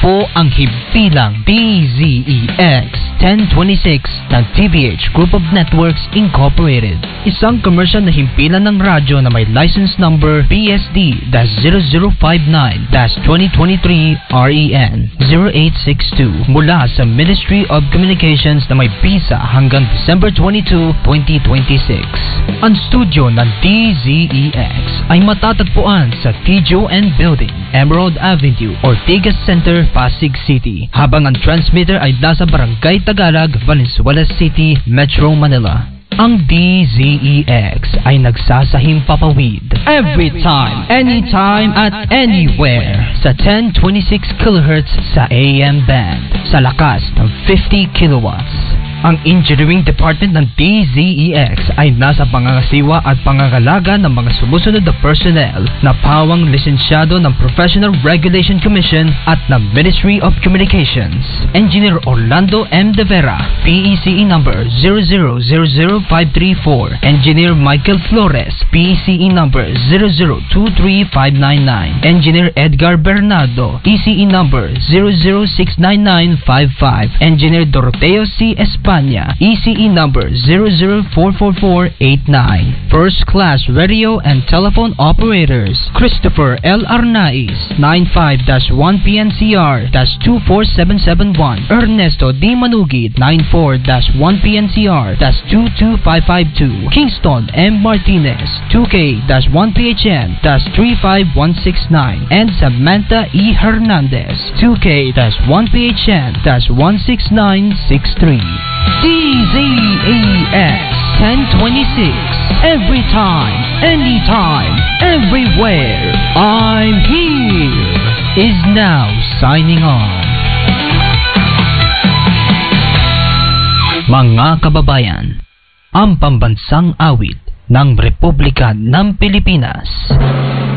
po ang himpilang DZEX 1026 ng TVH Group of Networks Incorporated. Isang commercial na himpilan ng radyo na may license number PSD-0059-2023 REN 0862 mula sa Ministry of Communications na may visa hanggang December 22, 2026. Ang studio ng DZEX ay matatagpuan sa TJON Building, Emerald Avenue, Ortigas Center, Pasig City, habang ang transmitter ay nasa Barangay Tagalog, Valenzuela City, Metro Manila. Ang DZEX ay nagsasahim papawid every time, anytime, at anywhere sa 1026 kHz sa AM band sa lakas ng 50 kilowatts. Ang engineering department ng DZEX ay nasa pangangasiwa at pangangalaga ng mga sumusunod na personnel na pawang lisensyado ng Professional Regulation Commission at ng Ministry of Communications. Engineer Orlando M. De Vera, PECE number 0000534. Engineer Michael Flores, PECE number 0023599. Engineer Edgar Bernardo, ECE number 0069955. Engineer Doroteo C. Espada, ECE number 0044489. First class radio and telephone operators Christopher L. Arnaiz 95-1PNCR-24771. Ernesto D. Manugid 94-1PNCR-22552. Kingston M. Martinez 2K-1PHN-35169 and Samantha E. Hernandez 2K-1PHN-16963. DZEX 1026. Every time, anytime, everywhere. I'm here. Is now signing on. Mga kababayan, ang pambansang awit ng Republika ng Pilipinas.